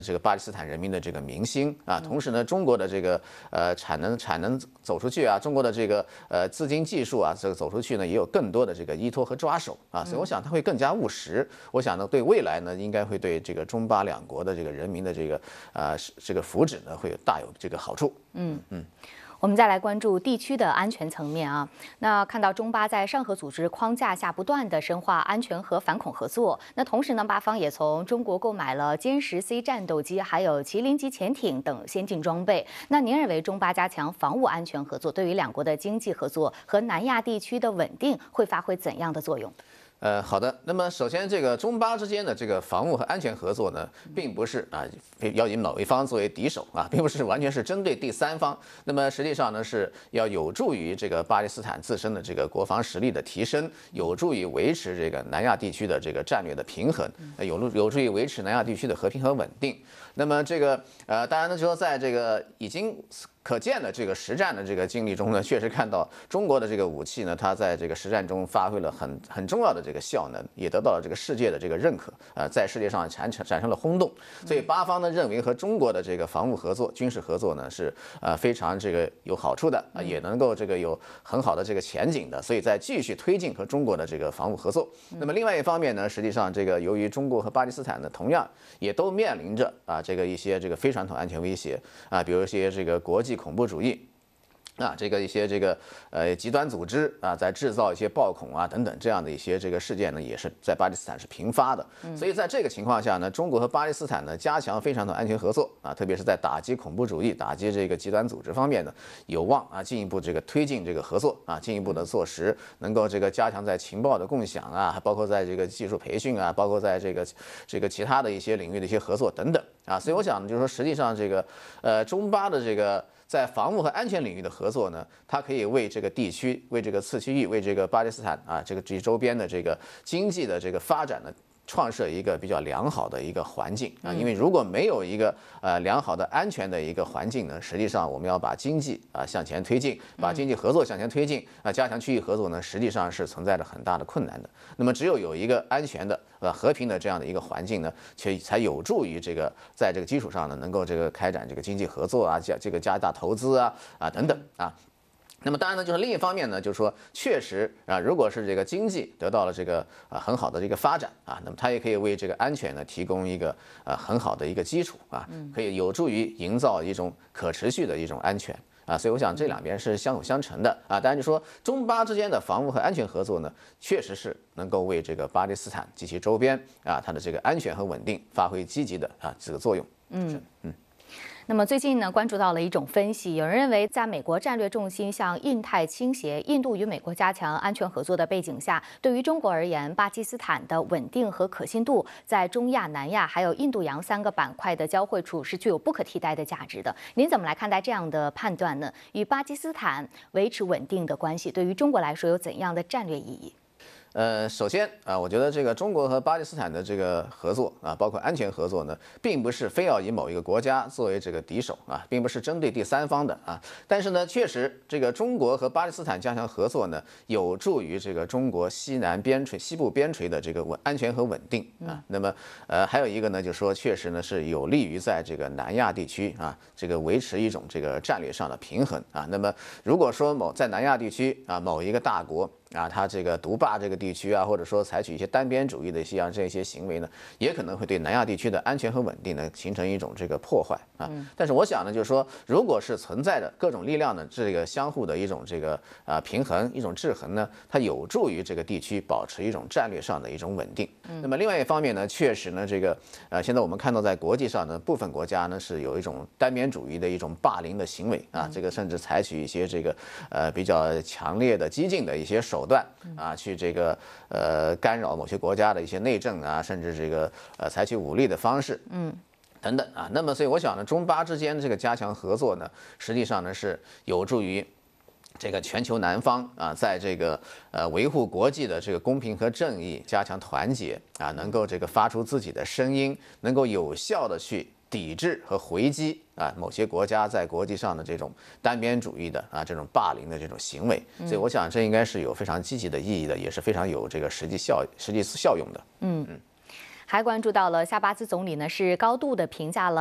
这个巴基斯坦人民的这个民心啊，同时呢，中国的这个产能走出去啊，中国的这个资金技术啊，这个走出去呢，也有更多的这个依托和抓手啊，所以我想它会更加务实。我想呢，对未来呢，应该会对这个中巴两国的这个人民的这个福祉呢，会大有这个好处。 我们再来关注地区的安全层面啊。那看到中巴在上合组织框架下不断的深化安全和反恐合作，那同时呢，巴方也从中国购买了歼10C 战斗机，还有麒麟级潜艇等先进装备。那您认为中巴加强防务安全合作，对于两国的经济合作和南亚地区的稳定会发挥怎样的作用？ 好的。那么首先，这个中巴之间的这个防务和安全合作呢，并不是要以某一方作为敌手啊，并不是完全是针对第三方。那么实际上呢，是要有助于这个巴基斯坦自身的这个国防实力的提升，有助于维持这个南亚地区的这个战略的平衡，有助于维持南亚地区的和平和稳定。那么这个当然呢，就说在这个已经可见的这个实战的这个经历中呢，确实看到中国的这个武器呢，它在这个实战中发挥了很重要的这个效能，也得到了这个世界的这个认可，在世界上产生了轰动。所以巴方呢认为和中国的这个防务合作、军事合作呢是非常这个有好处的也能够这个有很好的这个前景的，所以在继续推进和中国的这个防务合作。那么另外一方面呢，实际上这个由于中国和巴基斯坦呢同样也都面临着这个一些这个非传统安全威胁比如一些这个国际恐怖主义。这个一些这个极端组织在制造一些暴恐等等这样的一些这个事件呢，也是在巴基斯坦是频发的。所以在这个情况下呢，中国和巴基斯坦呢加强非常的安全合作特别是在打击恐怖主义、打击这个极端组织方面呢，有望进一步这个推进这个合作进一步的做实，能够这个加强在情报的共享还包括在这个技术培训包括在这个其他的一些领域的一些合作等等所以我想就是说，实际上这个中巴的这个。在防务和安全领域的合作呢，它可以为这个地区、为这个次区域、为这个巴基斯坦这个周边的这个经济的这个发展呢，创设一个比较良好的一个环境因为如果没有一个良好的安全的一个环境呢，实际上我们要把经济向前推进，把经济合作向前推进加强区域合作呢，实际上是存在着很大的困难的。那么只有一个安全的和平的这样的一个环境呢，才有助于这个在这个基础上呢，能够这个开展这个经济合作加大投资等等那么当然呢，就是另一方面呢，就是说，确实如果是这个经济得到了这个很好的这个发展那么它也可以为这个安全呢提供一个很好的一个基础可以有助于营造一种可持续的一种安全所以我想这两边是相辅相成的当然就说中巴之间的防务和安全合作呢，确实是能够为这个巴基斯坦及其周边它的这个安全和稳定发挥积极的这个作用。 那么最近呢，关注到了一种分析，有人认为，在美国战略重心向印太倾斜，印度与美国加强安全合作的背景下，对于中国而言，巴基斯坦的稳定和可信度，在中亚、南亚还有印度洋3个板块的交汇处是具有不可替代的价值的。您怎么来看待这样的判断呢？与巴基斯坦维持稳定的关系，对于中国来说有怎样的战略意义？ 首先我觉得这个中国和巴基斯坦的这个合作包括安全合作呢，并不是非要以某一个国家作为这个敌手并不是针对第三方的但是呢，确实这个中国和巴基斯坦加强合作呢，有助于这个中国西部边陲的这个安全和稳定那么还有一个呢，就是说确实呢是有利于在这个南亚地区这个维持一种这个战略上的平衡那么如果说在南亚地区某一个大国它这个独霸这个地区或者说采取一些单边主义的这些行为呢，也可能会对南亚地区的安全和稳定呢形成一种这个破坏但是我想呢，就是说，如果是存在着各种力量的这个相互的一种这个平衡、一种制衡呢，它有助于这个地区保持一种战略上的一种稳定。那么另外一方面呢，确实呢，这个现在我们看到在国际上呢，部分国家呢是有一种单边主义的一种霸凌的行为这个甚至采取一些这个比较强烈的激进的一些手段去这个干扰某些国家的一些内政甚至这个采取武力的方式等等那么所以我想呢，中巴之间这个加强合作呢，实际上呢是有助于这个全球南方在这个维护国际的这个公平和正义，加强团结能够这个发出自己的声音，能够有效的去抵制和回击某些国家在国际上的这种单边主义的这种霸凌的这种行为，所以我想这应该是有非常积极的意义的，也是非常有这个实际效用的。 还关注到了夏巴兹总理呢是高度的评价了